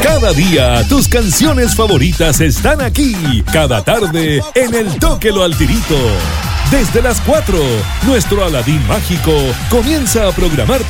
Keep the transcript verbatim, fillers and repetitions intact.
Cada día tus canciones favoritas están aquí. Cada tarde en el Tóquelo al Tirito. Desde las cuatro, nuestro Aladín mágico comienza a programarte